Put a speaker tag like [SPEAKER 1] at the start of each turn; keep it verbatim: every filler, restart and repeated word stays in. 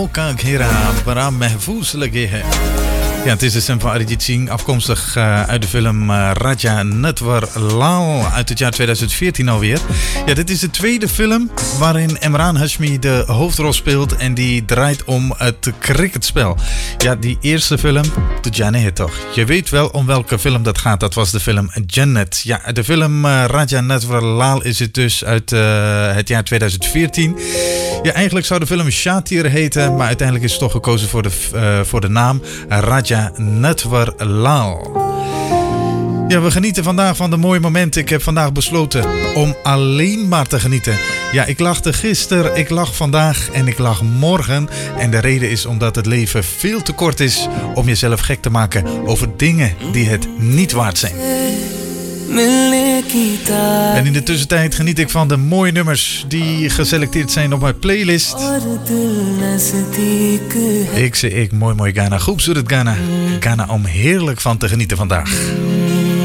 [SPEAKER 1] का घेरा बड़ा महफूज लगे है. Ja, het is de stem van Arijit Singh, afkomstig uh, uit de film uh, Raja Natwar Lal uit het jaar tweeduizend veertien alweer. Ja, dit is de tweede film waarin Emraan Hashmi de hoofdrol speelt en die draait om het cricketspel. Ja, die eerste film, de Jane toch. Je weet wel om welke film dat gaat, dat was de film Jannat. Ja, de film uh, Raja Natwar Lal is het dus uit uh, het jaar tweeduizend veertien. Ja, eigenlijk zou de film Shatir heten, maar uiteindelijk is het toch gekozen voor de, uh, voor de naam Raja Natwar Lal. Ja, we genieten vandaag van de mooie momenten. Ik heb vandaag besloten om alleen maar te genieten. Ja, ik lachte gisteren, ik lach vandaag en ik lach morgen. En de reden is omdat het leven veel te kort is om jezelf gek te maken over dingen die het niet waard zijn. En in de tussentijd geniet ik van de mooie nummers die geselecteerd zijn op mijn playlist. Ik zeg ik, mooi mooi Ghana, Khoobsurat Ghana. Ghana om heerlijk van te genieten vandaag.